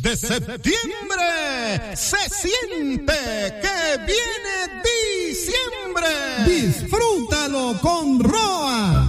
de septiembre se siente que viene diciembre. Disfrútalo con Roa.